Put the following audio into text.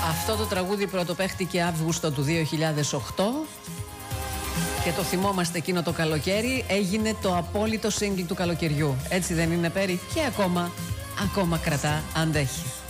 Αυτό το τραγούδι πρωτοπαίχτηκε Αύγουστο του 2008 και το θυμόμαστε εκείνο το καλοκαίρι. Έγινε το απόλυτο single του καλοκαιριού. Έτσι δεν είναι, Πέρι? Και ακόμα κρατά, αντέχει.